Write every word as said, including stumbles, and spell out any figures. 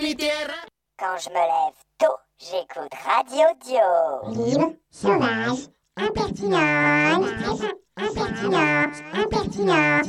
terrain. Quand je me lève tôt, j'écoute Radio Dio. Libre, sauvage, impertinent, impertinent, impertinent.